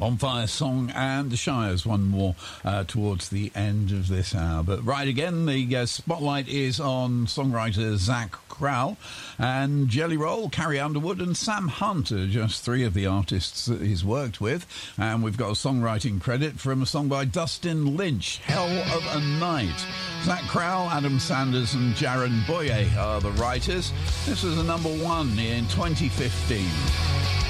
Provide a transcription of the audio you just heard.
On Fire Song and The Shires, one more towards the end of this hour. But right again, the spotlight is on songwriter Zach Crowell and Jelly Roll, Carrie Underwood and Sam Hunt are just three of the artists that he's worked with. And we've got a songwriting credit from a song by Dustin Lynch, Hell of a Night. Zach Crowell, Adam Sanders and Jaron Boye are the writers. This was a number one in 2015.